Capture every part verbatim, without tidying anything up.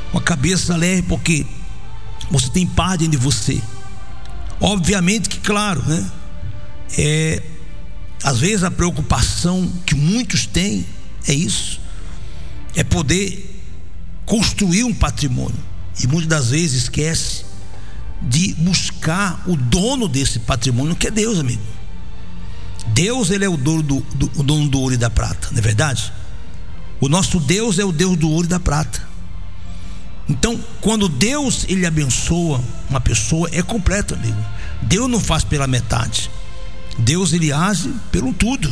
uma cabeça leve, porque você tem paz dentro de você. Obviamente que, claro, né? É, às vezes a preocupação que muitos têm é isso, é poder construir um patrimônio, e muitas das vezes esquece de buscar o dono desse patrimônio, que é Deus, amigo. Deus, ele é o dono do, do, o dono do ouro e da prata, não é verdade? O nosso Deus é o Deus do ouro e da prata. Então, quando Deus, ele abençoa uma pessoa, é completo, amigo. Deus não faz pela metade. Deus, ele age pelo tudo.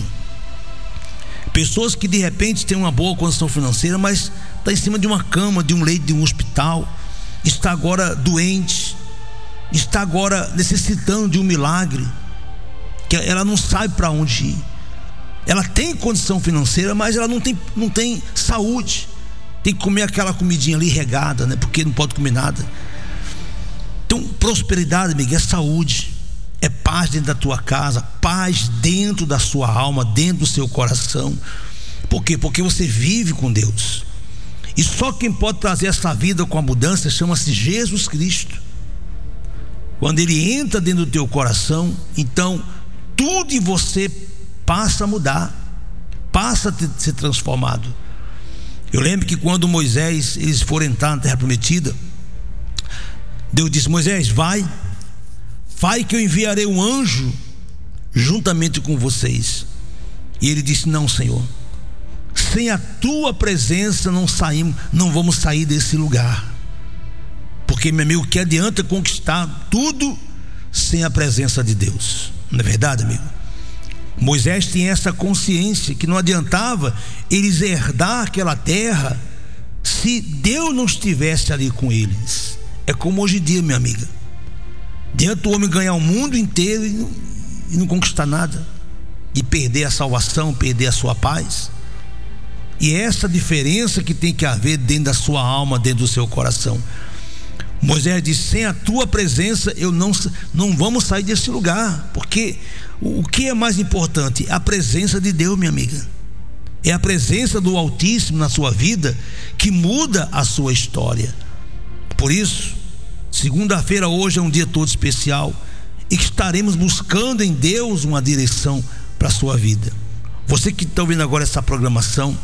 Pessoas que de repente têm uma boa condição financeira, mas está em cima de uma cama, de um leito, de um hospital, está agora doente, está agora necessitando de um milagre, que ela não sabe para onde ir. Ela tem condição financeira, mas ela não tem, não tem saúde. Tem que comer aquela comidinha ali regada, né? Porque não pode comer nada. Então, prosperidade, amigo, é saúde, é paz dentro da tua casa, paz dentro da sua alma, dentro do seu coração. Por quê? Porque você vive com Deus. E só quem pode trazer essa vida com abundância chama-se Jesus Cristo. Quando ele entra dentro do teu coração, então tudo em você passa a mudar, passa a ser transformado. Eu lembro que quando Moisés, eles foram entrar na terra prometida, Deus disse: Moisés, vai, vai que eu enviarei um anjo juntamente com vocês. E ele disse: não, Senhor, sem a tua presença não saímos, não vamos sair desse lugar. Porque, meu amigo, que adianta conquistar tudo sem a presença de Deus? Não é verdade, amigo? Moisés tinha essa consciência que não adiantava eles herdar aquela terra se Deus não estivesse ali com eles. É como hoje em dia, minha amiga. Adianta o homem ganhar o mundo inteiro e não, e não conquistar nada, e perder a salvação, perder a sua paz. E é essa diferença que tem que haver dentro da sua alma, dentro do seu coração. Moisés disse: sem a tua presença eu não, não vamos sair desse lugar. Porque o, o que é mais importante? A presença de Deus, minha amiga. É a presença do Altíssimo na sua vida que muda a sua história. Por isso, segunda-feira hoje é um dia todo especial, e que estaremos buscando em Deus uma direção para a sua vida. Você que está ouvindo agora essa programação,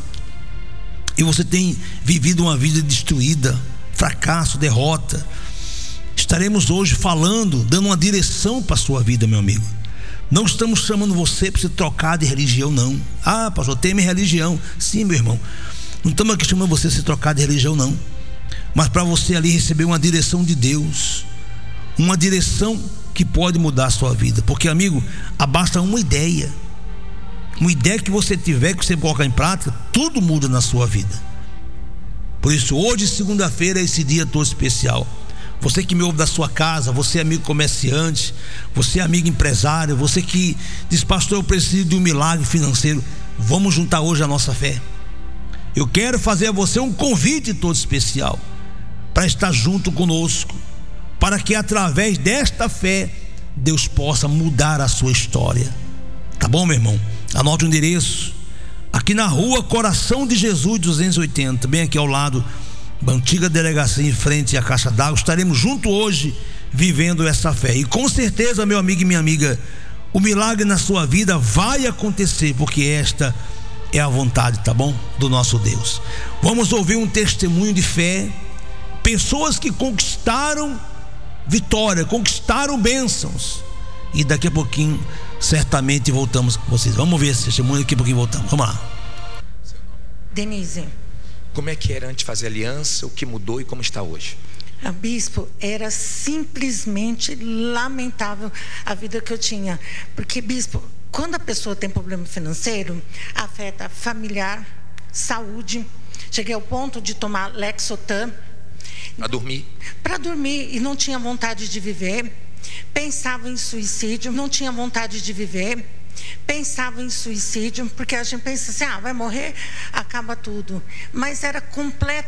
e você tem vivido uma vida destruída, fracasso, derrota, estaremos hoje falando, dando uma direção para a sua vida, meu amigo. Não estamos chamando você para você trocar de religião, não. Ah, pastor, tem minha religião. Sim, meu irmão, não estamos aqui chamando você para se trocar de religião, não, mas para você ali receber uma direção de Deus, uma direção que pode mudar a sua vida. Porque, amigo, basta uma ideia, uma ideia que você tiver, que você colocar em prática, tudo muda na sua vida. Por isso, hoje, segunda-feira, é esse dia todo especial. Você que me ouve da sua casa, você amigo comerciante, você amigo empresário, você que diz: pastor, eu preciso de um milagre financeiro, vamos juntar hoje a nossa fé. Eu quero fazer a você um convite todo especial para estar junto conosco, para que através desta fé Deus possa mudar a sua história. Tá bom, meu irmão? Anote o endereço: aqui na rua Coração de Jesus duzentos e oitenta, bem aqui ao lado da antiga delegacia, em frente à caixa d'água. Estaremos juntos hoje vivendo essa fé, e com certeza, meu amigo e minha amiga, o milagre na sua vida vai acontecer, porque esta é a vontade, tá bom, do nosso Deus. Vamos ouvir um testemunho de fé, pessoas que conquistaram vitória, conquistaram bênçãos, e daqui a pouquinho certamente voltamos com vocês. Vamos ver esse testemunho, daqui a pouquinho voltamos. Vamos lá. Denise. Como é que era antes de fazer aliança? O que mudou e como está hoje? A bispo, era simplesmente lamentável a vida que eu tinha. Porque, bispo, quando a pessoa tem problema financeiro, afeta familiar, saúde. Cheguei ao ponto de tomar Lexotan para dormir. Para dormir, e não tinha vontade de viver. Pensava em suicídio, não tinha vontade de viver. Pensava em suicídio, porque a gente pensa assim: ah, vai morrer, acaba tudo. Mas era completo.